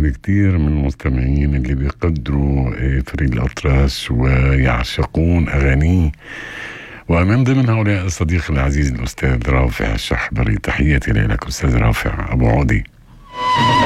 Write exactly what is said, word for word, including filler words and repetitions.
بعد كتير من المستمعين اللي بيقدروا فريد الأطرش ويعشقون أغانيه، ومن ضمن هؤلاء الصديق العزيز الأستاذ رافع الشحبري. تحياتي لك أستاذ رافع أبو عودي.